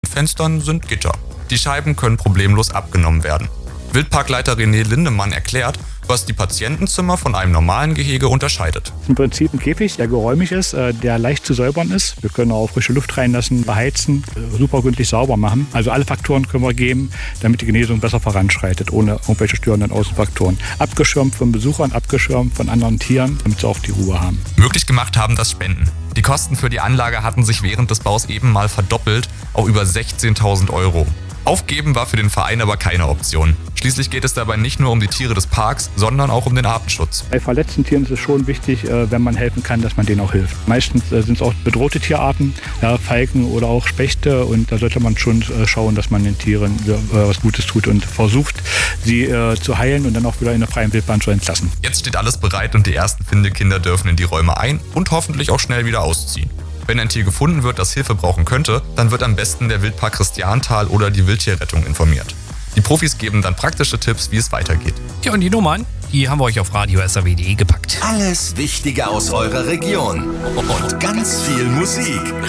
Fenstern sind Gitter. Die Scheiben können problemlos abgenommen werden. Wildparkleiter René Lindemann erklärt, was die Patientenzimmer von einem normalen Gehege unterscheidet. Im Prinzip ein Käfig, der geräumig ist, der leicht zu säubern ist. Wir können auch frische Luft reinlassen, beheizen, super gründlich sauber machen. Also alle Faktoren können wir geben, damit die Genesung besser voranschreitet, ohne irgendwelche störenden Außenfaktoren. Abgeschirmt von Besuchern, abgeschirmt von anderen Tieren, damit sie auch die Ruhe haben. Möglich gemacht haben das Spenden. Die Kosten für die Anlage hatten sich während des Baus eben mal verdoppelt auf über 16.000 €. Aufgeben war für den Verein aber keine Option. Schließlich geht es dabei nicht nur um die Tiere des Parks, sondern auch um den Artenschutz. Bei verletzten Tieren ist es schon wichtig, wenn man helfen kann, dass man denen auch hilft. Meistens sind es auch bedrohte Tierarten, ja, Falken oder auch Spechte, und da sollte man schon schauen, dass man den Tieren was Gutes tut und versucht, sie zu heilen und dann auch wieder in der freien Wildbahn zu entlassen. Jetzt steht alles bereit und die ersten Findekinder dürfen in die Räume ein und hoffentlich auch schnell wieder ausziehen. Wenn ein Tier gefunden wird, das Hilfe brauchen könnte, dann wird am besten der Wildpark Christiantal oder die Wildtierrettung informiert. Die Profis geben dann praktische Tipps, wie es weitergeht. Ja, und die Nummern, die haben wir euch auf radio.saw.de gepackt. Alles Wichtige aus eurer Region und ganz viel Musik.